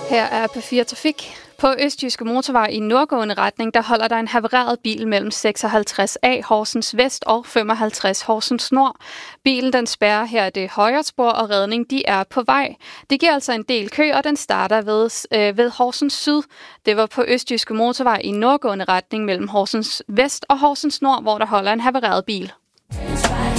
Her er P4 Trafik. På Østjyske Motorvej i nordgående retning, der holder der en havareret bil mellem 56A Horsens Vest og 55 Horsens Nord. Bilen den spærrer her det højre spor, og redning de er på vej. Det giver altså en del kø, og den starter ved Horsens Syd. Det var på Østjyske Motorvej i nordgående retning mellem Horsens Vest og Horsens Nord, hvor der holder en havareret bil.